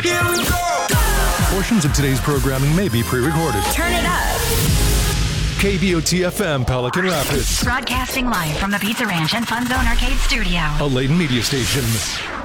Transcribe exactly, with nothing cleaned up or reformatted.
Here we go. Portions of today's programming may be pre-recorded. Turn it up. K B O T F M, Pelican Rapids. Broadcasting live from the Pizza Ranch and Fun Zone Arcade Studio. A Layton media station.